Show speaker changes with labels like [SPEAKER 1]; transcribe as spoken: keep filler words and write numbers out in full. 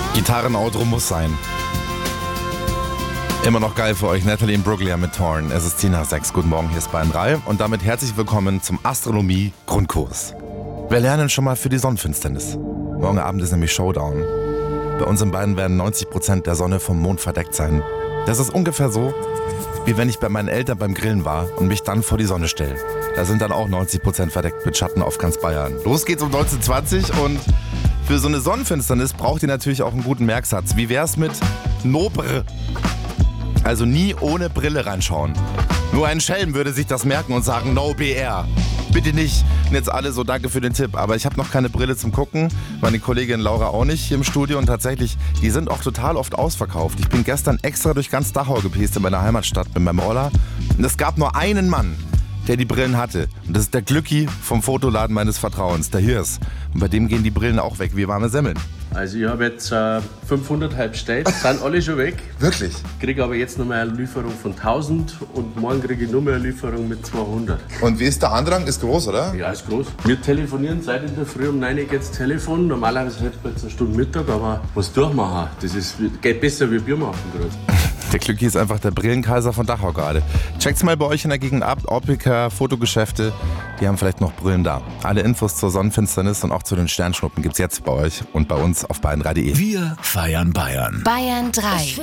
[SPEAKER 1] Gitarren-Outro muss sein. Immer noch geil für euch, Natalie Imbruglia mit Torn. Es ist zehn nach sechs. Guten Morgen, hier ist Bayern drei. Und damit herzlich willkommen zum Astronomie-Grundkurs. Wir lernen schon mal für die Sonnenfinsternis. Morgen Abend ist nämlich Showdown. Bei uns in Bayern werden neunzig Prozent der Sonne vom Mond verdeckt sein. Das ist ungefähr so, wie wenn ich bei meinen Eltern beim Grillen war und mich dann vor die Sonne stelle. Da sind dann auch neunzig Prozent verdeckt mit Schatten auf ganz Bayern. Los geht's um neunzehn Uhr zwanzig und für so eine Sonnenfinsternis braucht ihr natürlich auch einen guten Merksatz. Wie wär's mit Nobre? Also nie ohne Brille reinschauen. Nur ein Schelm würde sich das merken und sagen, no B R. Bitte nicht. Und jetzt alle so, danke für den Tipp. Aber ich habe noch keine Brille zum Gucken. Meine Kollegin Laura auch nicht hier im Studio. Und tatsächlich, die sind auch total oft ausverkauft. Ich bin gestern extra durch ganz Dachau gepäst in meiner Heimatstadt mit meinem Roller. Und es gab nur einen Mann, der die Brillen hatte. Und das ist der Glücki vom Fotoladen meines Vertrauens, der Hirs. Und bei dem gehen die Brillen auch weg wie warme Semmeln.
[SPEAKER 2] Also ich habe jetzt äh, fünfhundert halb bestellt, sind alle schon weg.
[SPEAKER 1] Wirklich?
[SPEAKER 2] Kriege aber jetzt noch mal eine Lieferung von tausend und morgen kriege ich noch mal eine Lieferung mit zweihundert.
[SPEAKER 3] Und wie ist der Andrang? Ist groß, oder?
[SPEAKER 2] Ja, ist groß. Wir telefonieren seit in der Früh um neun Uhr geht's Telefon. Normalerweise hätte man jetzt eine Stunde Mittag, aber was durchmachen, das ist, geht besser wie Bier machen gerade.
[SPEAKER 1] Der Glücki ist einfach der Brillenkaiser von Dachau gerade. Checkt's mal bei euch in der Gegend ab. Optiker, Fotogeschäfte, die haben vielleicht noch Brillen da. Alle Infos zur Sonnenfinsternis und auch zu den Sternschnuppen gibt's jetzt bei euch und bei uns auf bayern drei punkt de.
[SPEAKER 4] Wir feiern Bayern.
[SPEAKER 5] Bayern drei.